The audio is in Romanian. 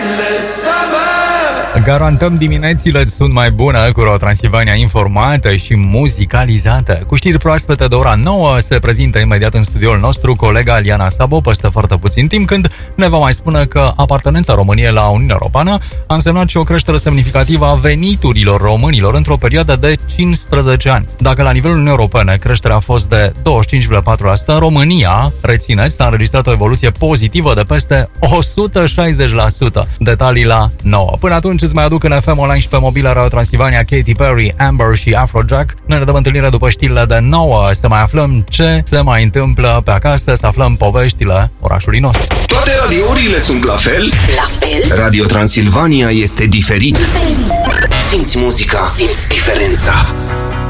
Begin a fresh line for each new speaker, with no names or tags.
Garantăm diminețile sunt mai bune cu o Transilvania informată și muzicalizată. Cu știri proaspete de ora 9 se prezintă imediat în studioul nostru colega Aliana Sabo peste foarte puțin timp, când ne va mai spune că apartenența României la Uniunea Europeană a însemnat și o creștere semnificativă a veniturilor românilor într-o perioadă de 15 ani. Dacă la nivelul Uniunii Europene creșterea a fost de 25,4%, în România, rețineți, s-a înregistrat o evoluție pozitivă de peste 160%. Detalii la 9. Până atunci îți mai aduc în FM online și pe mobilă Radio Transilvania Katy Perry, Amber și Afrojack. Noi ne dăm întâlnire după știrile de 9 să mai aflăm ce se mai întâmplă pe acasă, să aflăm poveștile orașului nostru.
Toate radiourile sunt la fel?
La fel?
Radio Transilvania este diferit. Simți muzica, simți diferența.